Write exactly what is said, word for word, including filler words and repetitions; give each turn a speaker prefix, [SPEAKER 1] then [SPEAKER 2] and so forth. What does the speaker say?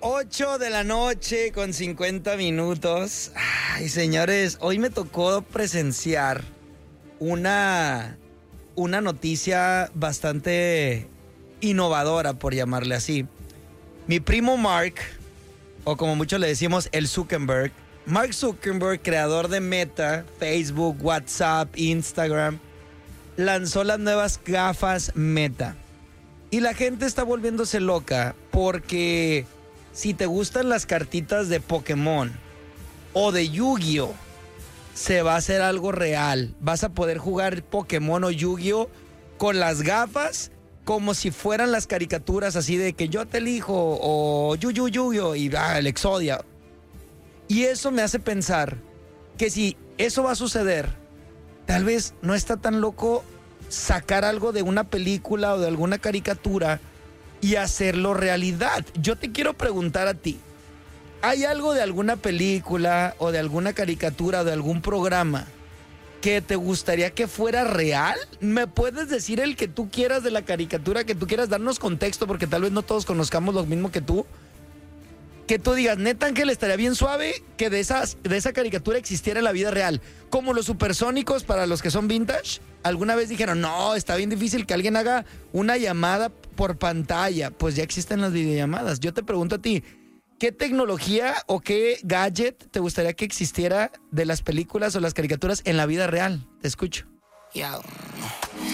[SPEAKER 1] ocho de la noche con cincuenta minutos. Ay, señores, hoy me tocó presenciar una, una noticia bastante innovadora, por llamarle así. Mi primo Mark, o como muchos le decimos, el Zuckerberg, Mark Zuckerberg, creador de Meta, Facebook, WhatsApp, Instagram, lanzó las nuevas gafas Meta. Y la gente está volviéndose loca porque si te gustan las cartitas de Pokémon o de Yu-Gi-Oh, se va a hacer algo real. Vas a poder jugar Pokémon o Yu-Gi-Oh con las gafas como si fueran las caricaturas así de que yo te elijo o Yu-Yu Yu-Gi-Oh y ah, el Exodia. Y eso me hace pensar que si eso va a suceder, tal vez no está tan loco sacar algo de una película o de alguna caricatura y hacerlo realidad. Yo te quiero preguntar a ti, ¿hay algo de alguna película o de alguna caricatura o de algún programa que te gustaría que fuera real? ¿Me puedes decir el que tú quieras de la caricatura, que tú quieras darnos contexto, porque tal vez no todos conozcamos lo mismo que tú? Que tú digas, neta Ángel, estaría bien suave que de, esas, de esa caricatura existiera en la vida real. Como los supersónicos, para los que son vintage, alguna vez dijeron, no, está bien difícil que alguien haga una llamada por pantalla. Pues ya existen las videollamadas. Yo te pregunto a ti, ¿qué tecnología o qué gadget te gustaría que existiera de las películas o las caricaturas en la vida real? Te escucho.
[SPEAKER 2] Yo.